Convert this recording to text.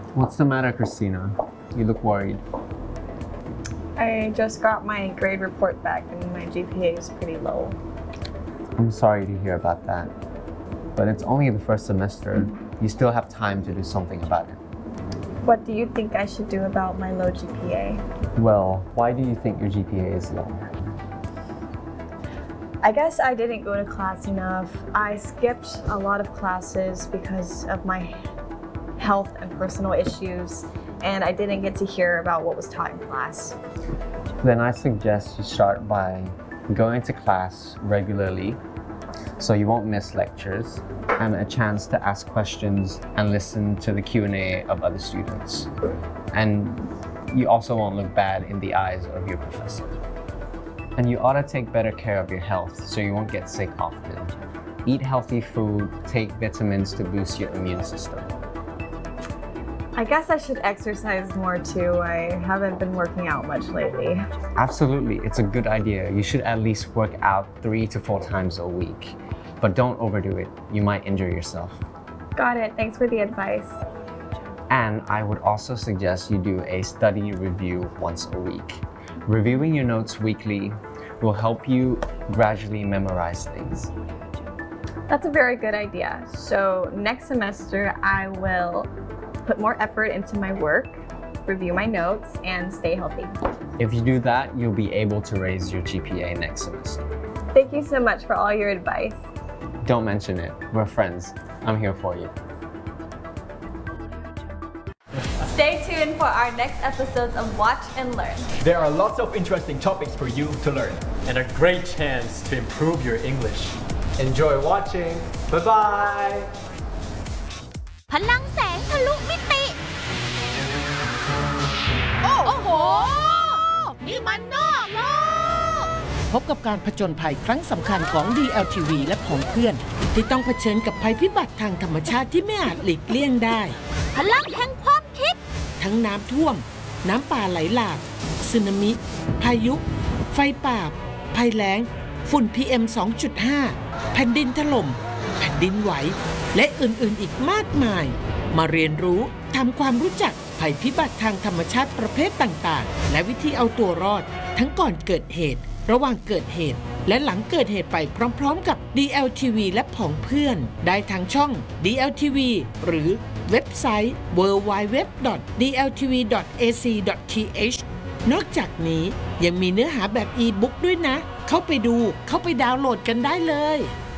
What's the matter, Christina? You look worried. I just got my grade report back and my GPA is pretty low. I'm sorry to hear about that. But it's only the first semester. You still have time to do something about it. What do you think I should do about my low GPA? Well, why do you think your GPA is low? I guess I didn't go to class enough. I skipped a lot of classes because of my health and personal issues, and I didn't get to hear about what was taught in class. Then I suggest you start by going to class regularly so you won't miss lectures and a chance to ask questions and listen to the Q&A of other students. And you also won't look bad in the eyes of your professor. And you ought to take better care of your health so you won't get sick often. Eat healthy food, take vitamins to boost your immune system. I guess I should exercise more too. I haven't been working out much lately. Absolutely, it's a good idea. You should at least work out 3 to 4 times a week. But don't overdo it. You might injure yourself. Got it. Thanks for the advice. And I would also suggest you do a study review once a week. Reviewing your notes weekly will help you gradually memorize things. That's a very good idea. So next semester, I will put more effort into my work, review my notes, and stay healthy. If you do that, you'll be able to raise your GPA next semester. Thank you so much for all your advice. Don't mention it. We're friends. I'm here for you. Stay tuned for our next episodes of Watch and Learn. There are lots of interesting topics for you to learn. And a great chance to improve your English. Enjoy watching. Bye-bye. พลังแสงทะลุมิติ โอ้โห นี่มันนอกโลกพบกับการผจญภัยครั้งสำคัญของ DLTV และของเพื่อน ที่ต้องเผชิญกับภัยพิบัติทางธรรมชาติที่ไม่อาจหลีกเลี่ยงได้พลังแห่งความคิดทั้งน้ำท่วม น้ำป่าไหลหลากสึนามิ พายุ ไฟป่า ภัยแล้ง ฝุ่น PM 2.5 แผ่นดินถล่ม แผ่นดินไหว และอื่นๆอีกมากมาย มาเรียนรู้ทำความรู้จักภัยพิบัติทางธรรมชาติประเภทต่างๆ และวิธีเอาตัวรอด ทั้งก่อนเกิดเหตุ ระหว่างเกิดเหตุ และหลังเกิดเหตุไปพร้อมๆกับ DLTV และผองเพื่อน ได้ทางช่อง DLTV หรือเว็บไซต์ www.dltv.ac.th นอกจากนี้ยังมีเนื้อหาแบบอีบุ๊กด้วยนะ เข้าไปดู เข้าไปดาวน์โหลดกันได้เลย